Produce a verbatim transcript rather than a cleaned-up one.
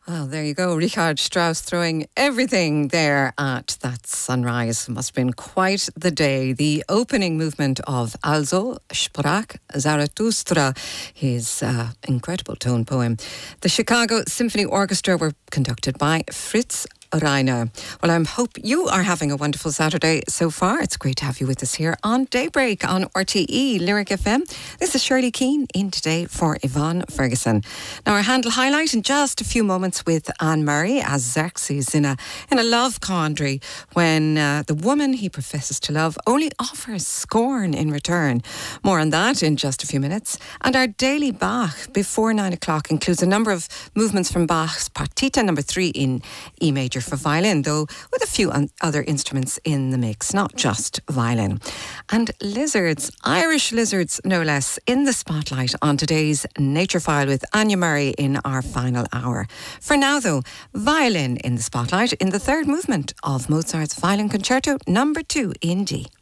Well, there you go. Richard Strauss throwing everything there at that sunrise. Must have been quite the day. The opening movement of Also sprach Zarathustra, his uh, incredible tone poem. The Chicago Symphony Orchestra were conducted by Fritz Reiner. Well, I hope you are having a wonderful Saturday so far. It's great to have you with us here on Daybreak on R T E Lyric F M. This is Shirley Keane in today for Yvonne Ferguson. Now, our handle highlight in just a few moments with Anne Murray as Xerxes in a in a love quandary when uh, the woman he professes to love only offers scorn in return. More on that in just a few minutes. And our daily Bach before nine o'clock includes a number of movements from Bach's Partita number three in E major for violin, though with a few un- other instruments in the mix, not just violin. And lizards, Irish lizards no less, in the spotlight on today's Nature File with Anya Murray in our final hour. For now though, violin in the spotlight in the third movement of Mozart's Violin Concerto number two in D.